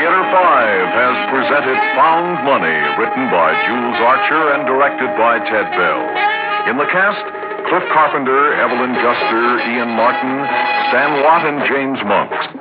Theater 5 has presented Found Money, written by Jules Archer and directed by Ted Bell. In the cast, Cliff Carpenter, Evelyn Juster, Ian Martin, Stan Watt, and James Monk.